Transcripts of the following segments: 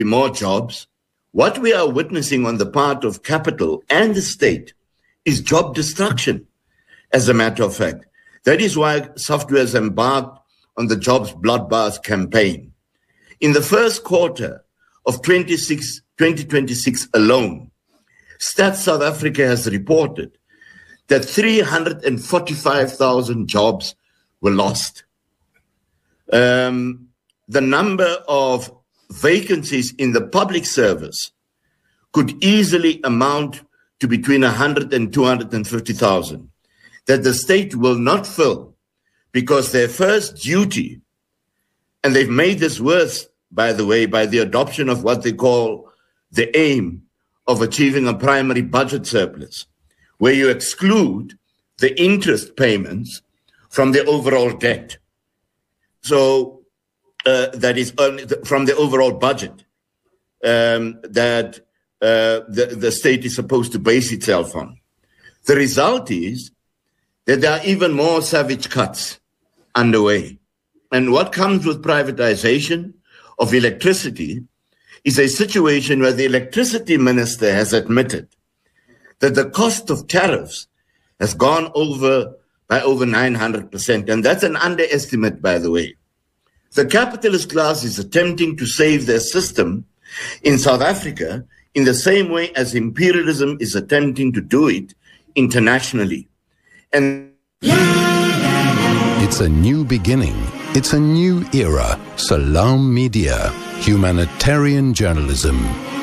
more jobs, what we are witnessing on the part of capital and the state is job destruction, as a matter of fact. That is why Software has embarked on the Jobs Bloodbath campaign. In the first quarter of 2026 alone, Stats South Africa has reported that 345,000 jobs were lost. The number of vacancies in the public service could easily amount to between 100 and 250,000 that the state will not fill because their first duty, and they've made this worse, by the way, by the adoption of what they call the aim of achieving a primary budget surplus, where you exclude the interest payments from the overall debt. So that is from the overall budget that the state is supposed to base itself on. The result is that there are even more savage cuts underway. And what comes with privatization of electricity is a situation where the electricity minister has admitted that the cost of tariffs has gone by over 900%. And that's an underestimate, by the way. The capitalist class is attempting to save their system in South Africa in the same way as imperialism is attempting to do it internationally. And it's a new beginning. It's a new era. Salam Media, humanitarian journalism.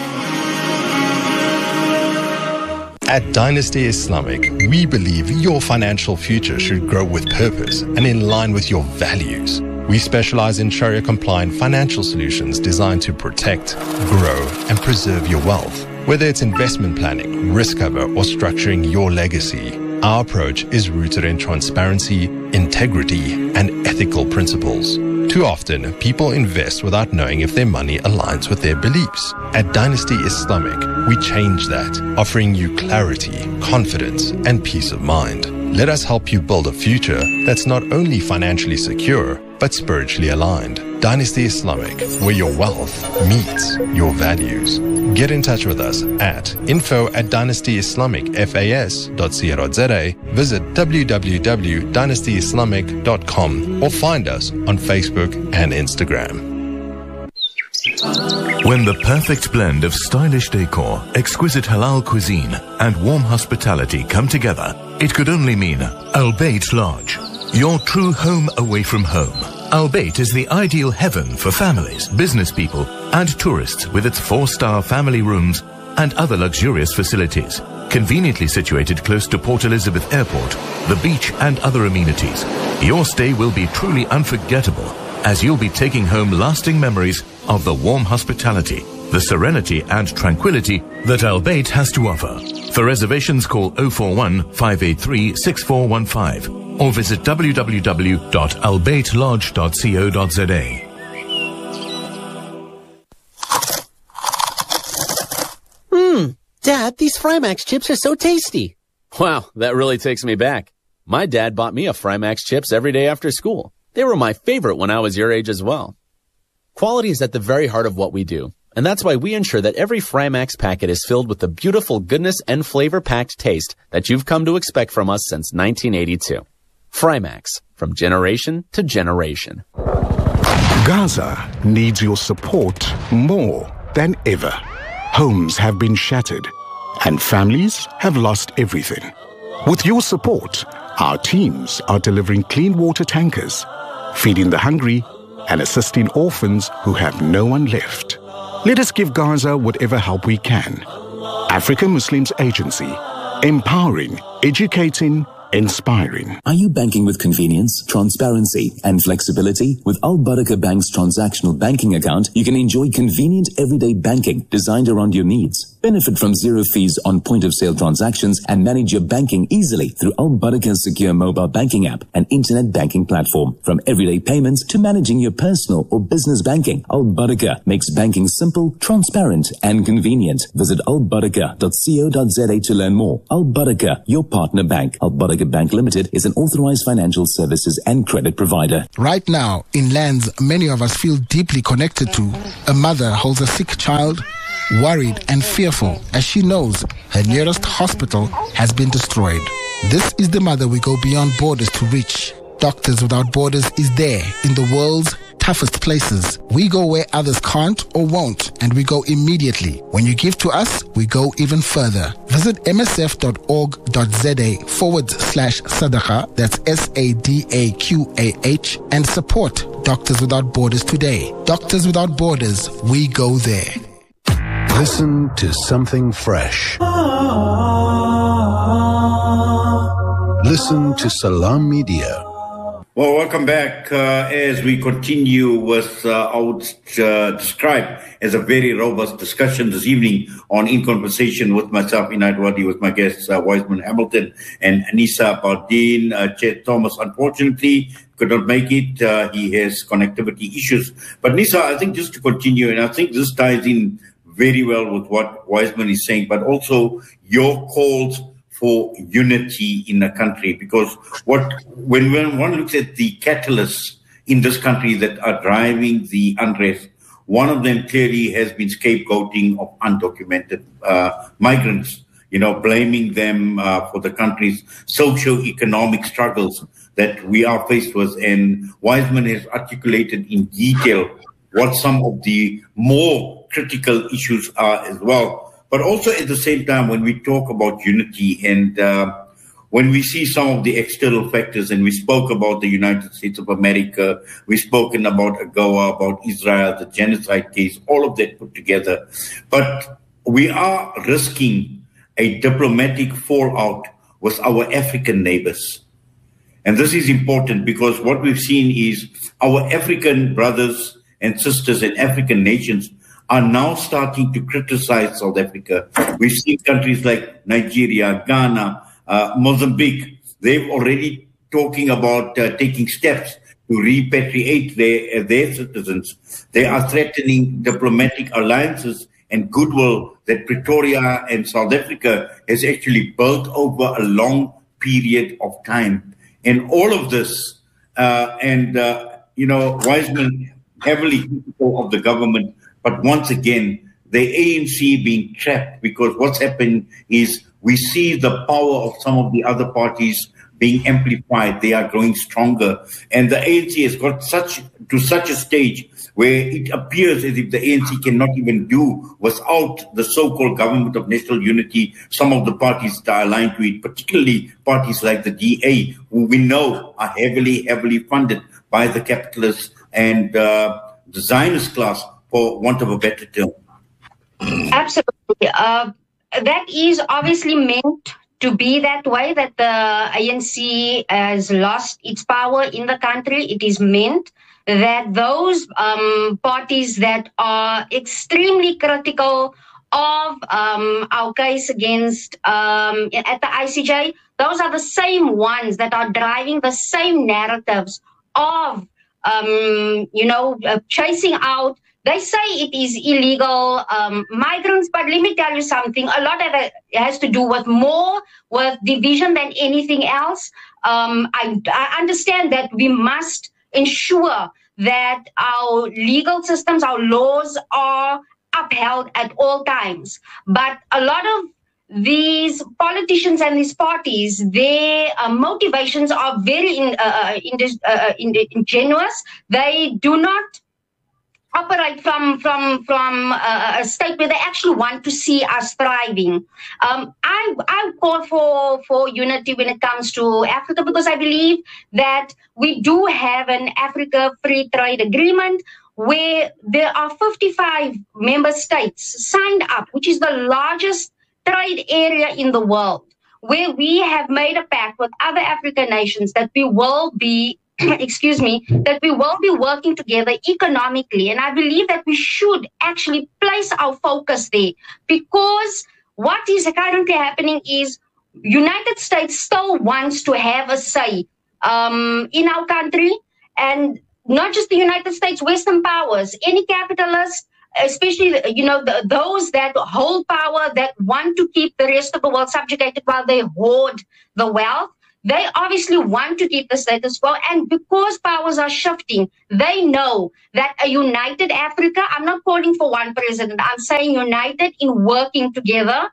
At Dynasty Islamic, we believe your financial future should grow with purpose and in line with your values. We specialize in Sharia-compliant financial solutions designed to protect, grow, and preserve your wealth. Whether it's investment planning, risk cover, or structuring your legacy, our approach is rooted in transparency, integrity, and ethical principles. Too often, people invest without knowing if their money aligns with their beliefs. At Dynasty Islamic, we change that, offering you clarity, confidence, and peace of mind. Let us help you build a future that's not only financially secure, but spiritually aligned. Dynasty Islamic, where your wealth meets your values. Get in touch with us at info@dynastyislamicfas.co.za, visit www.dynastyislamic.com, or find us on Facebook and Instagram. When the perfect blend of stylish decor, exquisite halal cuisine, and warm hospitality come together, it could only mean Al Bayt Lodge, your true home away from home. Al Bayt is the ideal heaven for families, business people, and tourists with its 4-star family rooms and other luxurious facilities. Conveniently situated close to Port Elizabeth Airport, the beach, and other amenities, your stay will be truly unforgettable, as you'll be taking home lasting memories of the warm hospitality, the serenity and tranquility that Al Bayt has to offer. For reservations, call 041-583-6415 or visit www.albaytlodge.co.za. Dad, these Frymax chips are so tasty. Wow, that really takes me back. My dad bought me a Frymax chips every day after school. They were my favorite when I was your age as well. Quality is at the very heart of what we do, and that's why we ensure that every Frymax packet is filled with the beautiful goodness and flavor-packed taste that you've come to expect from us since 1982. Frymax, from generation to generation. Gaza needs your support more than ever. Homes have been shattered, and families have lost everything. With your support, our teams are delivering clean water tankers, feeding the hungry, and assisting orphans who have no one left. Let us give Gaza whatever help we can. African Muslims Agency, empowering, educating, inspiring. Are you banking with convenience, transparency, and flexibility? With Al Barakah Bank's transactional banking account, you can enjoy convenient everyday banking designed around your needs. Benefit from zero fees on point-of-sale transactions and manage your banking easily through Al Baraka's secure mobile banking app and internet banking platform. From everyday payments to managing your personal or business banking, Al Baraka makes banking simple, transparent and convenient. Visit albaraka.co.za to learn more. Al Baraka, your partner bank. Al Baraka Bank Limited is an authorized financial services and credit provider. Right now, in lands many of us feel deeply connected to, a mother holds a sick child, worried and fearful as she knows her nearest hospital has been destroyed. This is the mother we go beyond borders to reach. Doctors Without Borders is there in the world's toughest places. We go where others can't or won't, and we go immediately. When you give to us, we go even further. Visit msf.org.za/sadaqa, that's SADAQAH, and support Doctors Without Borders today. Doctors Without Borders, we go there. Listen to something fresh. Listen to Salam Media. Well, welcome back as we continue with, I would describe as a very robust discussion this evening on In Conversation with myself, Inayat Wadi, with my guests, Wiseman Hamilton and Anissa Bardeen. Chet Thomas, unfortunately, could not make it. He has connectivity issues. But Nisa, I think just to continue, and I think this ties in very well with what Wiseman is saying, but also your calls for unity in the country, because when one looks at the catalysts in this country that are driving the unrest, one of them clearly has been scapegoating of undocumented migrants, blaming them for the country's socio-economic struggles that we are faced with. And Wiseman has articulated in detail what some of the more critical issues are as well. But also at the same time, when we talk about unity and when we see some of the external factors, and we spoke about the United States of America, we've spoken about AGOA, about Israel, the genocide case, all of that put together. But we are risking a diplomatic fallout with our African neighbors. And this is important because what we've seen is our African brothers and sisters and African nations are now starting to criticize South Africa. We've seen countries like Nigeria, Ghana, Mozambique. They've already talking about taking steps to repatriate their citizens. They are threatening diplomatic alliances and goodwill that Pretoria and South Africa has actually built over a long period of time. And all of this, Wiseman heavily critical of the government. But once again, the ANC being trapped, because what's happened is we see the power of some of the other parties being amplified. They are growing stronger. And the ANC has got to such a stage where it appears as if the ANC cannot even do without the so-called government of national unity. Some of the parties that are aligned to it, particularly parties like the DA, who we know are heavily, heavily funded by the capitalists and the Zionist class, for want of a better term. Absolutely. That is obviously meant to be that way, that the ANC has lost its power in the country. It is meant that those parties that are extremely critical of our case against at the ICJ, those are the same ones that are driving the same narratives of chasing out. They say it is illegal migrants, but let me tell you something. A lot of it has to do with division than anything else. I understand that we must ensure that our legal systems, our laws are upheld at all times. But a lot of these politicians and these parties, their motivations are very ingenuous. They do not operate from a state where they actually want to see us thriving. I call for unity when it comes to Africa, because I believe that we do have an Africa Free Trade Agreement where there are 55 member states signed up, which is the largest trade area in the world, where we have made a pact with other African nations that we will be excuse me, that we will be working together economically. And I believe that we should actually place our focus there, because what is currently happening is United States still wants to have a say in our country, and not just the United States, Western powers, any capitalist, especially, those that hold power, that want to keep the rest of the world subjugated while they hoard the wealth. They obviously want to keep the status quo. And because powers are shifting, they know that a united Africa, I'm not calling for one president, I'm saying united in working together.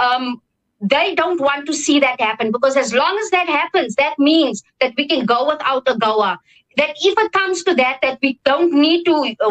They don't want to see that happen, because as long as that happens, that means that we can go without a goa. That if it comes to that we don't need to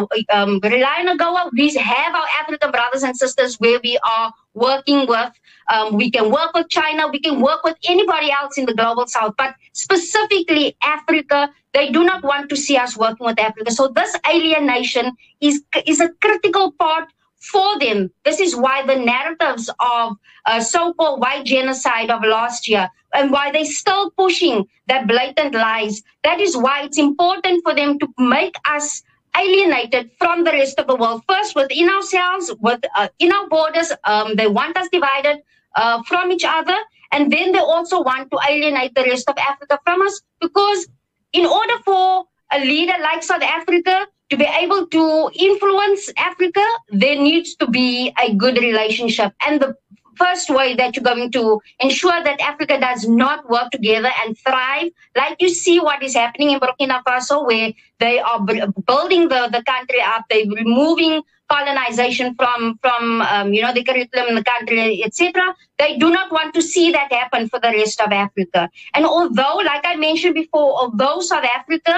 rely on a goa. We have our African brothers and sisters where we are working with. We can work with China. We can work with anybody else in the global south. But specifically Africa, they do not want to see us working with Africa. So this alienation is a critical part for them. This is why the narratives of so-called white genocide of last year, and why they're still pushing that blatant lies. That is why it's important for them to make us alienated from the rest of the world. First, within ourselves, in our borders, they want us divided from each other, and then they also want to alienate the rest of Africa from us, because in order for a leader like South Africa to be able to influence Africa, there needs to be a good relationship. And the first way that you're going to ensure that Africa does not work together and thrive, like you see what is happening in Burkina Faso, where they are building the country up, they're removing colonization from the curriculum in the country, etc. They do not want to see that happen for the rest of Africa. And although, like I mentioned before, although South Africa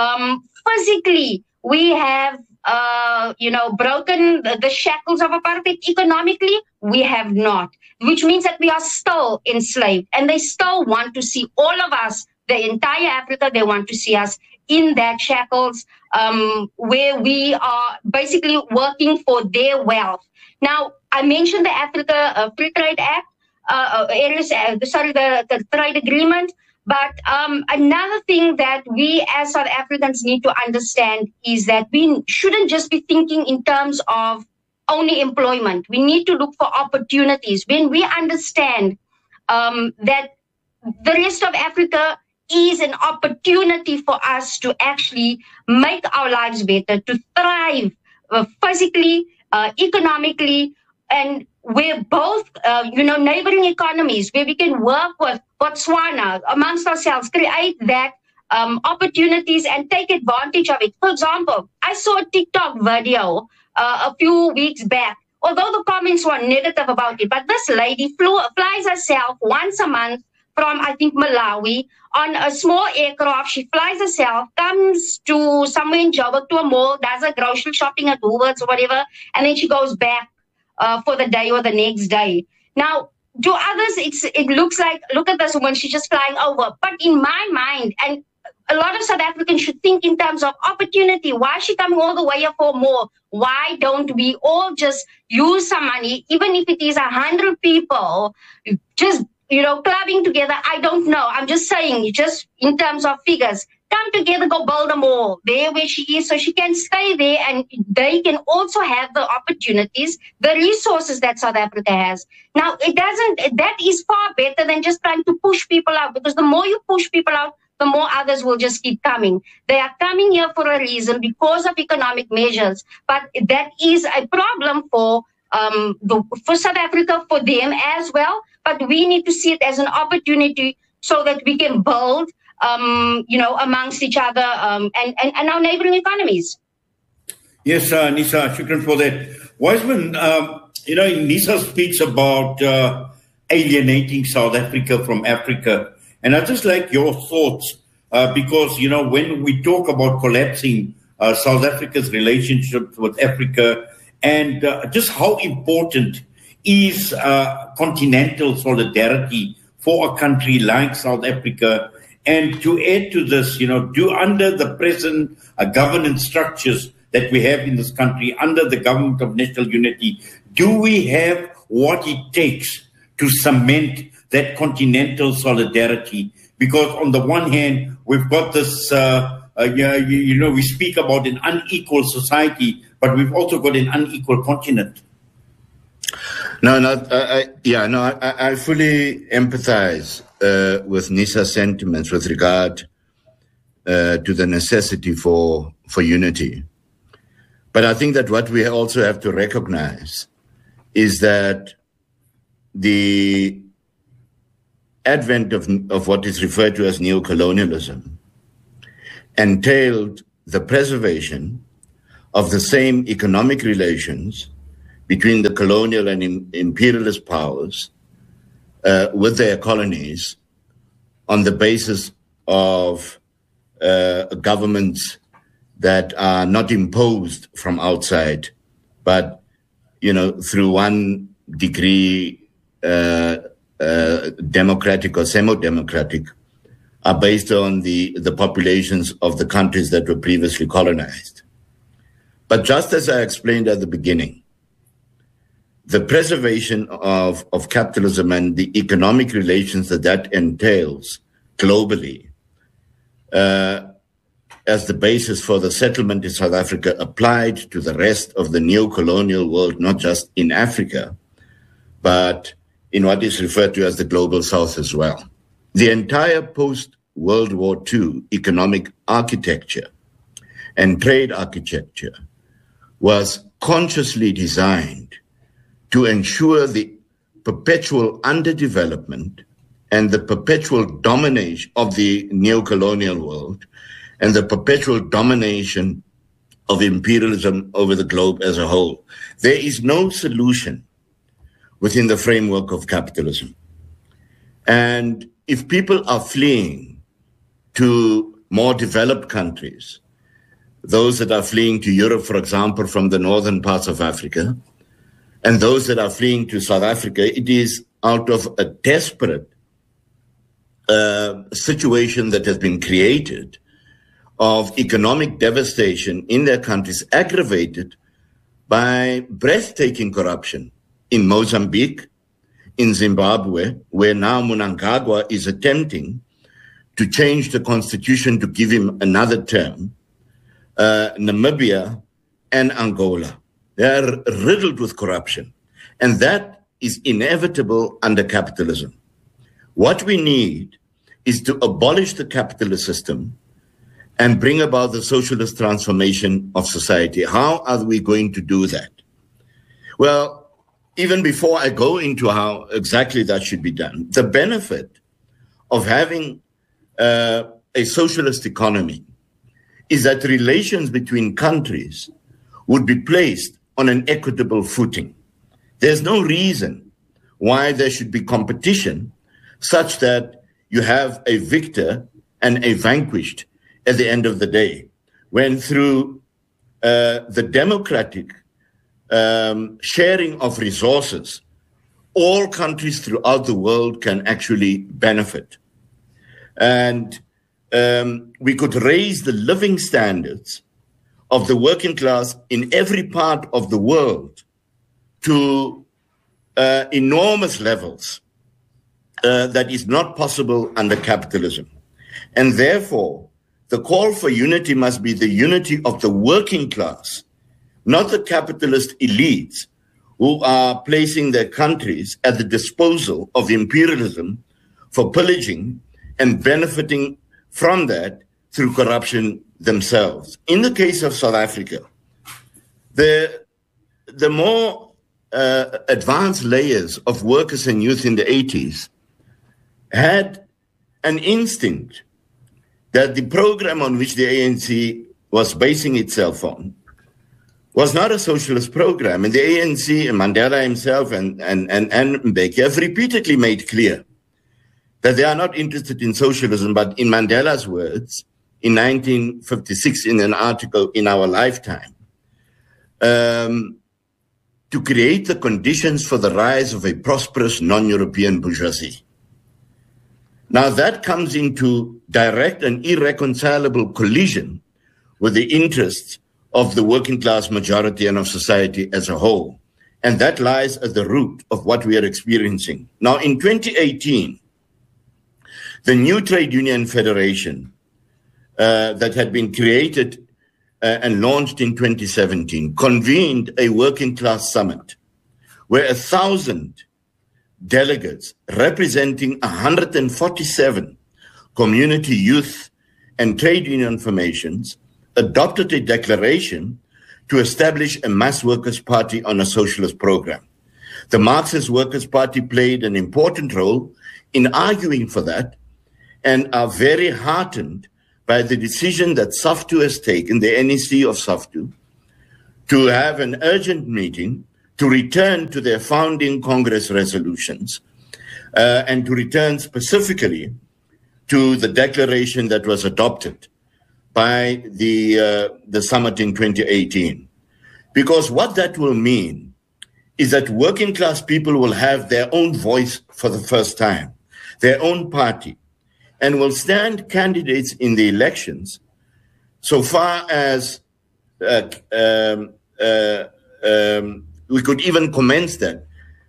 physically we have broken the shackles of apartheid, economically we have not, which means that we are still enslaved, and they still want to see all of us, the entire Africa, they want to see us in that shackles, where we are basically working for their wealth. Now, I mentioned the Africa Free Trade Act, the trade agreement. But another thing that we as South Africans need to understand is that we shouldn't just be thinking in terms of only employment. We need to look for opportunities. When we understand that the rest of Africa is an opportunity for us to actually make our lives better, to thrive physically, economically, and we're both, neighboring economies where we can work with Botswana amongst ourselves, create that opportunities and take advantage of it. For example, I saw a TikTok video a few weeks back, although the comments were negative about it, but this lady flies herself once a month from, I think, Malawi on a small aircraft. She flies herself, comes to somewhere in Joburg to a mall, does her grocery shopping at Woolworths or whatever, and then she goes back for the day or the next day. Now, to others, it looks like, look at this woman, she's just flying over. But in my mind, and a lot of South Africans should think in terms of opportunity. Why is she coming all the way here for more? Why don't we all just use some money, even if it is 100 people, just, clubbing together? I don't know. I'm just saying, just in terms of figures. Come together, go build a mall there where she is, so she can stay there, and they can also have the opportunities, the resources that South Africa has. Now, that is far better than just trying to push people out, because the more you push people out, the more others will just keep coming. They are coming here for a reason, because of economic measures, but that is a problem for South Africa, for them as well. But we need to see it as an opportunity so that we can build amongst each other and our neighboring economies. Yes, Nisa, shukran for that. Wiseman, Nisa speaks about alienating South Africa from Africa. And I'd just like your thoughts, because, when we talk about collapsing South Africa's relationship with Africa, and just how important is continental solidarity for a country like South Africa. And to add to this, do under the present governance structures that we have in this country, under the government of national unity, do we have what it takes to cement that continental solidarity? Because on the one hand, we've got this, we speak about an unequal society, but we've also got an unequal continent. I fully empathize with Nisa's sentiments with regard to the necessity for unity. But I think that what we also have to recognize is that the advent of what is referred to as neocolonialism entailed the preservation of the same economic relations between the colonial and imperialist powers with their colonies on the basis of governments that are not imposed from outside, but, through one degree democratic or semi-democratic, are based on the populations of the countries that were previously colonized. But just as I explained at the beginning, the preservation of capitalism and the economic relations that entails globally as the basis for the settlement in South Africa applied to the rest of the neo-colonial world, not just in Africa, but in what is referred to as the global south as well. The entire post-World War II economic architecture and trade architecture was consciously designed to ensure the perpetual underdevelopment and the perpetual domination of the neo-colonial world and the perpetual domination of imperialism over the globe as a whole. There is no solution within the framework of capitalism. And if people are fleeing to more developed countries, those that are fleeing to Europe, for example, from the northern parts of Africa, and those that are fleeing to South Africa, it is out of a desperate situation that has been created of economic devastation in their countries, aggravated by breathtaking corruption in Mozambique, in Zimbabwe, where now Mnangagwa is attempting to change the constitution to give him another term, Namibia and Angola. They are riddled with corruption, and that is inevitable under capitalism. What we need is to abolish the capitalist system and bring about the socialist transformation of society. How are we going to do that? Well, even before I go into how exactly that should be done, the benefit of having a socialist economy is that relations between countries would be placed on an equitable footing. There's no reason why there should be competition such that you have a victor and a vanquished at the end of the day, when through the democratic sharing of resources, all countries throughout the world can actually benefit. And we could raise the living standards of the working class in every part of the world to enormous levels that is not possible under capitalism. And therefore, the call for unity must be the unity of the working class, not the capitalist elites who are placing their countries at the disposal of imperialism for pillaging and benefiting from that through corruption themselves. In the case of South Africa, the more advanced layers of workers and youth in the 80s had an instinct that the program on which the ANC was basing itself on was not a socialist program. And the ANC and Mandela himself and Mbeki have repeatedly made clear that they are not interested in socialism, but in Mandela's words, in 1956, in an article in Our Lifetime, to create the conditions for the rise of a prosperous non-European bourgeoisie. Now that comes into direct and irreconcilable collision with the interests of the working class majority and of society as a whole. And that lies at the root of what we are experiencing. Now in 2018, the new Trade Union Federation that had been created and launched in 2017, convened a working class summit where 1,000 delegates representing 147 community, youth, and trade union formations adopted a declaration to establish a mass workers' party on a socialist program. The Marxist Workers' Party played an important role in arguing for that and are very heartened by the decision that SAFTU has taken, the NEC of SAFTU, to have an urgent meeting to return to their founding Congress resolutions and to return specifically to the declaration that was adopted by the summit in 2018. Because what that will mean is that working class people will have their own voice for the first time, their own party, and will stand candidates in the elections so far as we could even commence that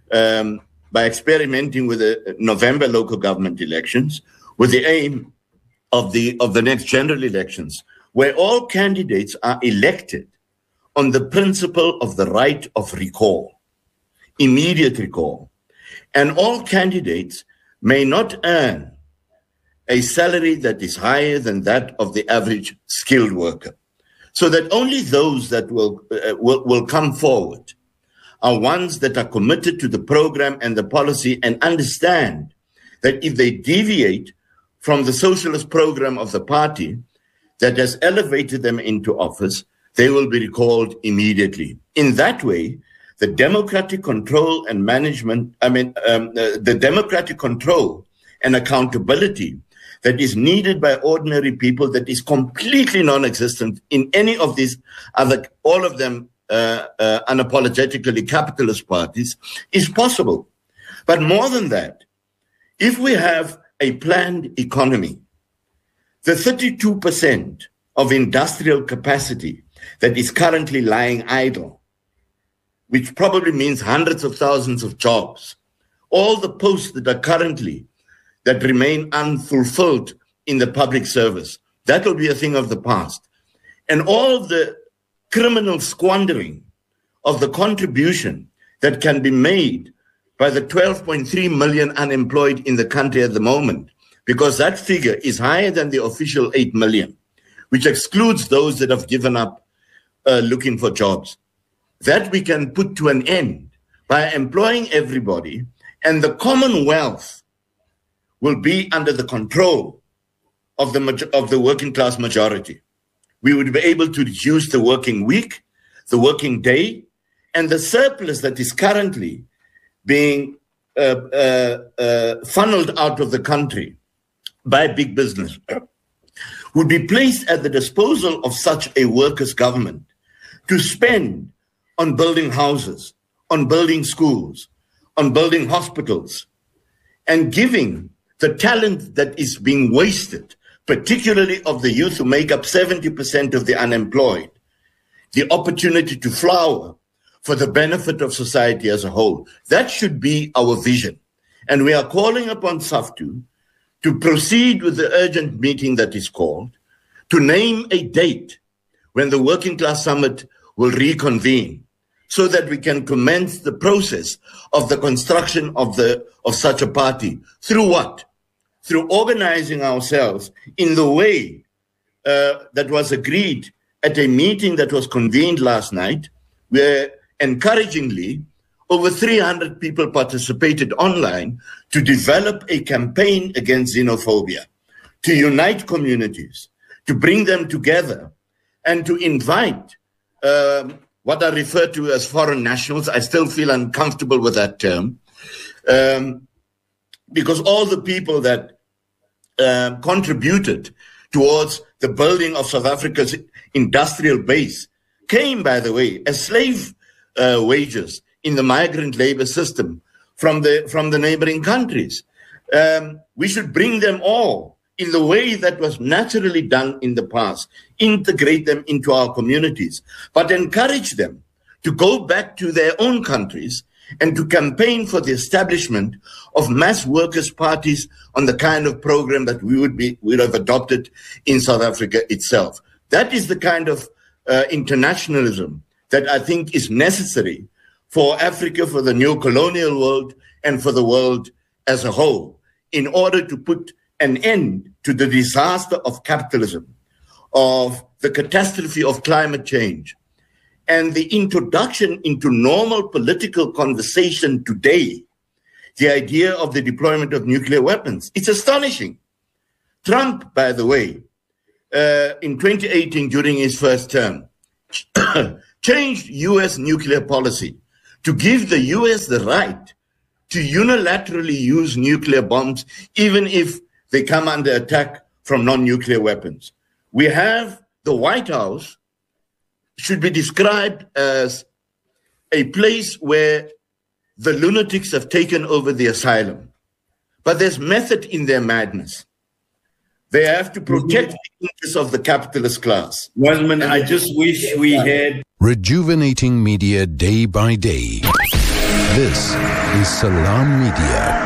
by experimenting with the November local government elections with the aim of the next general elections, where all candidates are elected on the principle of the right of recall, immediate recall. And all candidates may not earn a salary that is higher than that of the average skilled worker, so that only those that will come forward are ones that are committed to the program and the policy and understand that if they deviate from the socialist program of the party that has elevated them into office, they will be recalled immediately. In that way, the democratic control and management, the democratic control and accountability that is needed by ordinary people, that is completely non-existent in any of these other, all of them unapologetically capitalist parties, is possible. But more than that, if we have a planned economy, the 32% of industrial capacity that is currently lying idle, which probably means hundreds of thousands of jobs, all the posts that remain unfulfilled in the public service, that will be a thing of the past. And all of the criminal squandering of the contribution that can be made by the 12.3 million unemployed in the country at the moment, because that figure is higher than the official 8 million, which excludes those that have given up looking for jobs. That we can put to an end by employing everybody, and the Commonwealth will be under the control of the working class majority. We would be able to reduce the working week, the working day, and the surplus that is currently being funneled out of the country by big business would be placed at the disposal of such a workers' government to spend on building houses, on building schools, on building hospitals, and giving the talent that is being wasted, particularly of the youth who make up 70% of the unemployed, the opportunity to flower for the benefit of society as a whole. That should be our vision. And we are calling upon SAFTU to proceed with the urgent meeting that is called, to name a date when the Working Class Summit will reconvene, so that we can commence the process of the construction of such a party. Through what? Through organizing ourselves in the way that was agreed at a meeting that was convened last night, where encouragingly over 300 people participated online to develop a campaign against xenophobia, to unite communities, to bring them together, and to invite what I refer to as foreign nationals. I still feel uncomfortable with that term, because all the people that contributed towards the building of South Africa's industrial base came, by the way, as slave wages in the migrant labor system from the neighboring countries. We should bring them all in the way that was naturally done in the past, integrate them into our communities, but encourage them to go back to their own countries and to campaign for the establishment of mass workers' parties on the kind of program that we would have adopted in South Africa itself. That is the kind of internationalism that I think is necessary for Africa, for the new colonial world, and for the world as a whole, in order to put an end to the disaster of capitalism, of the catastrophe of climate change, and the introduction into normal political conversation today, the idea of the deployment of nuclear weapons. It's astonishing. Trump, by the way, in 2018, during his first term, changed U.S. nuclear policy to give the U.S. the right to unilaterally use nuclear bombs, even if they come under attack from non-nuclear weapons. We have the White House should be described as a place where the lunatics have taken over the asylum. But there's method in their madness. They have to protect the interests of the capitalist class. Wiseman, I just wish we had... Rejuvenating media day by day. This is Salam Media.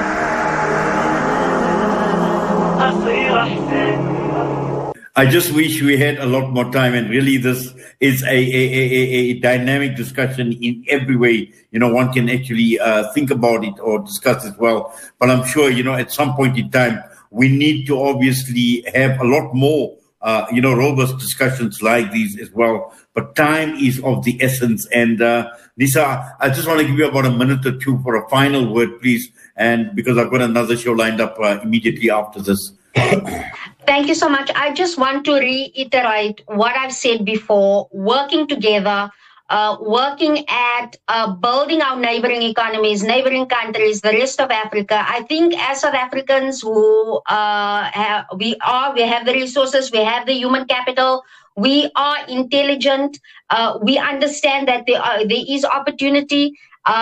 I just wish we had a lot more time, and really this is a dynamic discussion in every way. One can actually think about it or discuss as well. But I'm sure, at some point in time, we need to obviously have a lot more, robust discussions like these as well. But time is of the essence. And Lisa, I just want to give you about a minute or two for a final word, please. And because I've got another show lined up immediately after this. Thank you so much. I just want to reiterate what I've said before, working together, working at building our neighboring economies, neighboring countries, the rest of Africa. I think as South Africans who we have the resources, we have the human capital, we are intelligent, we understand that there is opportunity.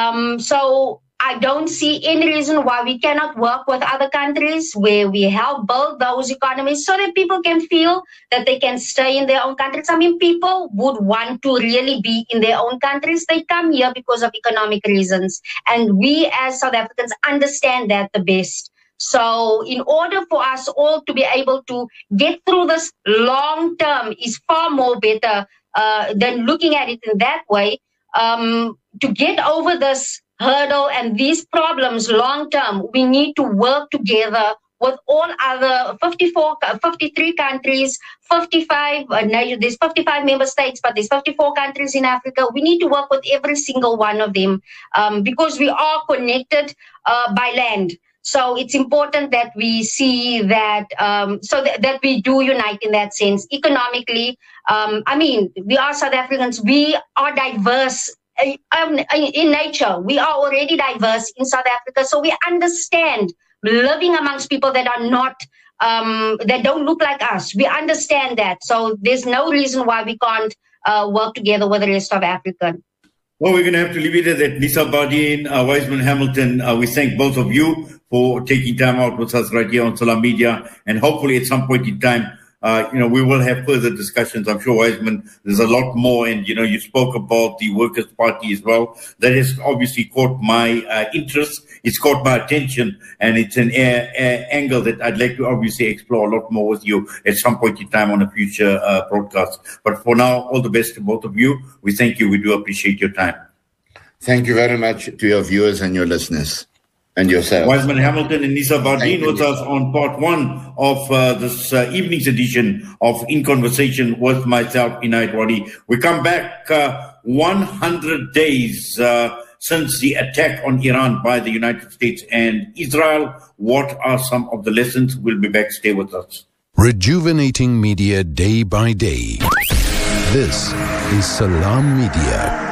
So I don't see any reason why we cannot work with other countries where we help build those economies so that people can feel that they can stay in their own countries. I mean, people would want to really be in their own countries. They come here because of economic reasons. And we as South Africans understand that the best. So in order for us all to be able to get through this long term is far more better than looking at it in that way. To get over this hurdle and these problems long term, we need to work together with all other 53 countries, 55, there's 55 member states, but there's 54 countries in Africa. We need to work with every single one of them because we are connected by land. So it's important that we see that, that we do unite in that sense. Economically, we are South Africans, we are diverse. In nature, we are already diverse in South Africa, so we understand living amongst people that are not, that don't look like us. We understand that, so there's no reason why we can't work together with the rest of Africa. Well, we're going to have to leave it at that. Lisa Bardien, Wiseman Hamilton, we thank both of you for taking time out with us right here on Salam Media, and hopefully at some point in time, we will have further discussions. I'm sure, Wiseman, there's a lot more. And, you spoke about the Workers' Party as well. That has obviously caught my interest. It's caught my attention. And it's an angle that I'd like to obviously explore a lot more with you at some point in time on a future broadcast. But for now, all the best to both of you. We thank you. We do appreciate your time. Thank you very much to your viewers and your listeners. And yourself. Wiseman Hamilton and Lisa Bardien with us on part one of this evening's edition of In Conversation with myself, Inayat Wadi. We come back 100 days since the attack on Iran by the United States and Israel. What are some of the lessons? We'll be back. Stay with us. Rejuvenating media day by day. This is Salam Media.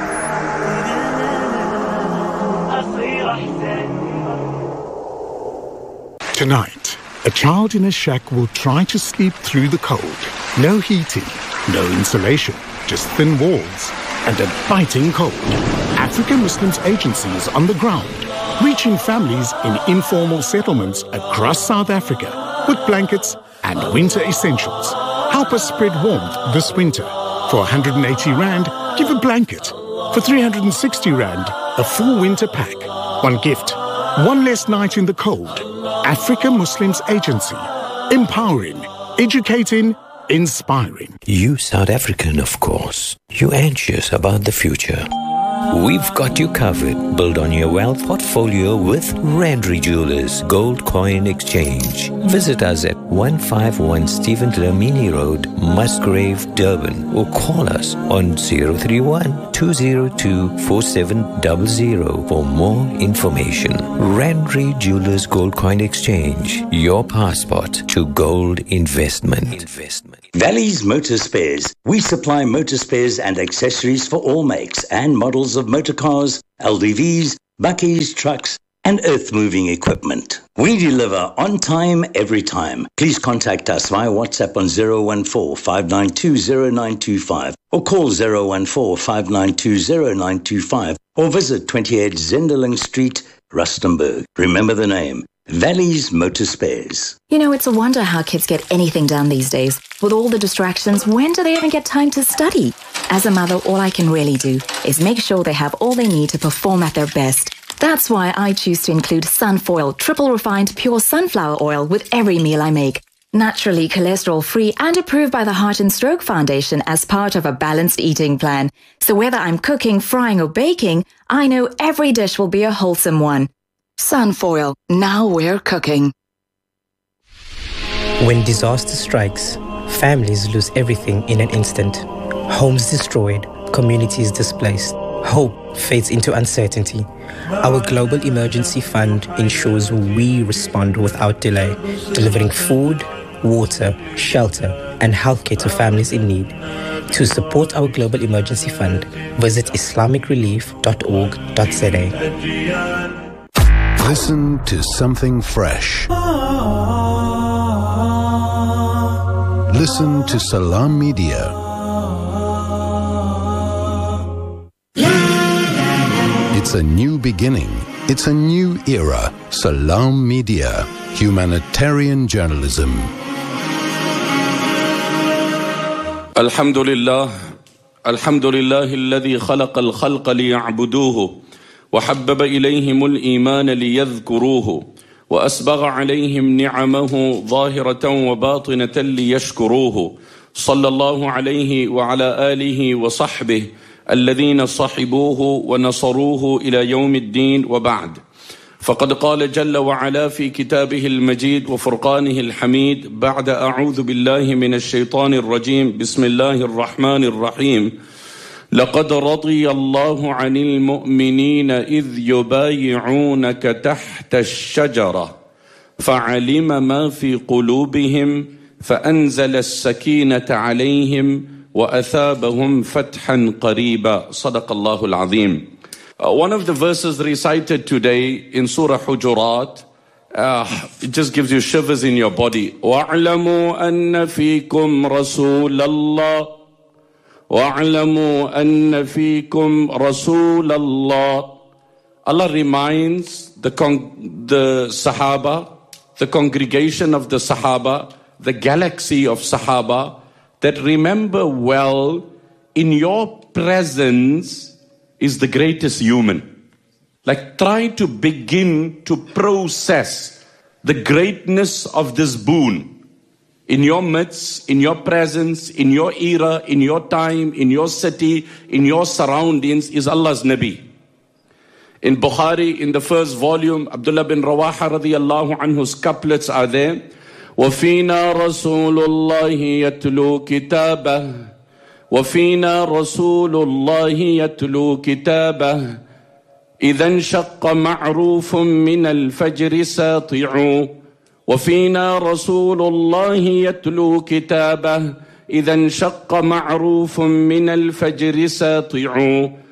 Tonight, a child in a shack will try to sleep through the cold. No heating, no insulation, just thin walls and a biting cold. African Muslims Agency is on the ground, reaching families in informal settlements across South Africa with blankets and winter essentials. Help us spread warmth this winter. For 180 Rand, give a blanket. For 360 Rand, a full winter pack. One gift, one less night in the cold. Africa Muslims Agency. Empowering, educating, inspiring. You South African, of course. You anxious about the future. We've got you covered. Build on your wealth portfolio with Randry Jewelers Gold Coin Exchange. Visit us at 151 Stephen Dlamini Road, Musgrave, Durban, or call us on 031-202-4700 for more information. Randry Jewelers Gold Coin Exchange, your passport to gold investment. Valley's Motor Spares. We supply motor spares and accessories for all makes and models of motor cars, LDVs, bakkies, trucks, and earth-moving equipment. We deliver on time, every time. Please contact us via WhatsApp on 014-592-0925 or call 014-592-0925 or visit 28 Zenderling Street, Rustenburg. Remember the name, Valley's Motor Spares. You know, it's a wonder how kids get anything done these days. With all the distractions, when do they even get time to study? As a mother, all I can really do is make sure they have all they need to perform at their best. That's why I choose to include Sunfoil, triple refined pure sunflower oil with every meal I make. Naturally cholesterol-free and approved by the Heart and Stroke Foundation as part of a balanced eating plan. So whether I'm cooking, frying or baking, I know every dish will be a wholesome one. Sunfoil, now we're cooking. When disaster strikes, families lose everything in an instant. Homes destroyed, communities displaced. Hope fades into uncertainty. Our Global Emergency Fund ensures we respond without delay, delivering food, water, shelter, and healthcare to families in need. To support our Global Emergency Fund, visit islamicrelief.org.za. Listen to something fresh. Listen to Salam Media. It's a new beginning. It's a new era. Salam Media. Humanitarian journalism. Alhamdulillah. Alhamdulillah alladhi khalaqa al-khalqa liya'buduhu. وحبب إليهم الإيمان ليذكروه وأسبغ عليهم نعمه ظاهرة وباطنة ليشكروه صلى الله عليه وعلى آله وصحبه الذين صحبوه ونصروه إلى يوم الدين وبعد فقد قال جل وعلا في كتابه المجيد وفرقانه الحميد بعد أعوذ بالله من الشيطان الرجيم بسم الله الرحمن الرحيم لقد رضي الله عن المؤمنين إذ يبايعونك تحت الشجرة فعلم ما في قلوبهم فأنزل السكينة عليهم وأثابهم فتحا قريبا صدق الله العظيم. One of the verses recited today in Surah Hujurat, it just gives you shivers in your body. وَاعْلَمُوا أَنَّ فِيكُمْ رَسُولَ اللَّهِ وَاعْلَمُوا أَنَّ فِيكُمْ رَسُولَ اللَّهِ. Allah reminds the Sahaba, the congregation of the Sahaba, the galaxy of Sahaba, that remember well, in your presence is the greatest human. Like, try to begin to process the greatness of this boon. In your midst, in your presence, in your era, in your time, in your city, in your surroundings is Allah's Nabi. In Bukhari, in the first volume, Abdullah bin Rawaha radiyallahu anhu's couplets are there. وَفِينَا رَسُولُ اللَّهِ يَتْلُو كِتَابَهُ وَفِينَا رَسُولُ اللَّهِ يَتْلُو كِتَابَهُ إِذَا انشَقَّ مَعْرُوفٌ مِّنَ الْفَجْرِ سَاطِعُ وفينا رسول الله يتلو كتابه إذا انشق معروف من الفجر ساطع